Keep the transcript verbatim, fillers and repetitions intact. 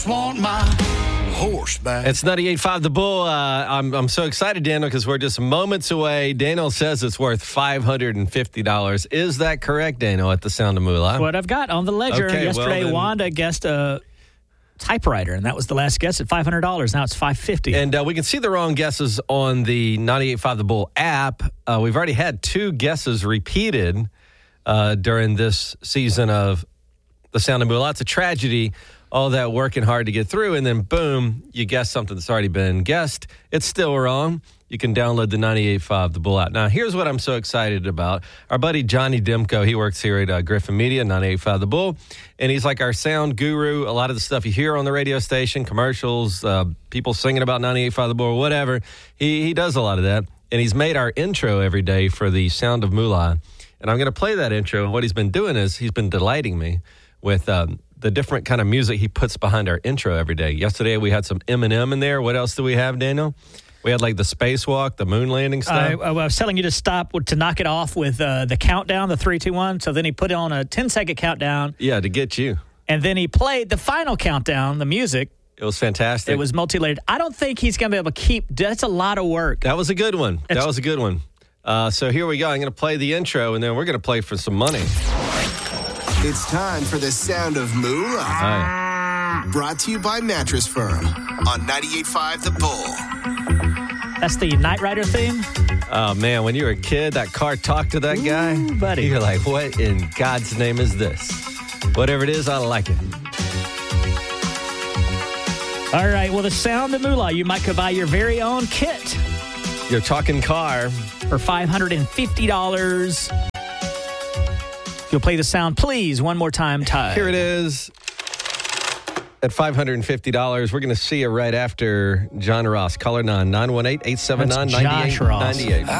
Want my horse back. It's ninety-eight point five The Bull. Uh, I'm I'm so excited, Daniel, because we're just moments away. Daniel says it's worth five hundred fifty dollars. Is that correct, Daniel, at the Sound of Moolah? What I've got on the ledger. Okay, Yesterday, well then- Wanda guessed a typewriter, and that was the last guess at five hundred dollars. Now it's five hundred fifty dollars. And uh, we can see the wrong guesses on the ninety-eight point five The Bull app. Uh, we've already had two guesses repeated uh, during this season of the Sound of Moolah. It's a tragedy. All that working hard to get through, and then boom, you guess something that's already been guessed. It's still wrong. You can download the ninety-eight point five The Bull app. Now, here's what I'm so excited about. Our buddy Johnny Demko, he works here at uh, Griffin Media, ninety-eight point five The Bull, and he's like our sound guru. A lot of the stuff you hear on the radio station, commercials, uh, people singing about ninety-eight point five The Bull, whatever, he, he does a lot of that, and he's made our intro every day for the Sound of Moolah, and I'm going to play that intro, and what he's been doing is he's been delighting me with um, the different kind of music he puts behind our intro every day. Yesterday, we had some Eminem in there. What else do we have, Daniel? We had like the spacewalk, the moon landing stuff. I, I was telling you to stop, to knock it off with uh, the countdown, the three, two, one. So then he put on a ten-second countdown. Yeah, to get you. And then he played the final countdown, the music. It was fantastic. It was multi-layered. I don't think he's going to be able to keep, that's a lot of work. That was a good one. It's, that was a good one. Uh, so here we go. I'm going to play the intro, and then we're going to play for some money. It's time for the Sound of Moolah. Right. Brought to you by Mattress Firm on ninety-eight point five The Bull. That's the Knight Rider theme. Oh, man, when you were a kid, that car talked to that guy. Ooh, buddy. You're like, what in God's name is this? Whatever it is, I like it. All right, well, the Sound of Moolah, you might could buy your very own kit You're talking car. for five hundred fifty dollars. You'll play the sound, please, one more time, Ty. Here it is. At five hundred fifty dollars, we're going to see you right after John Ross. Caller nine, nine one eight, eight seven nine, nine eight nine eight.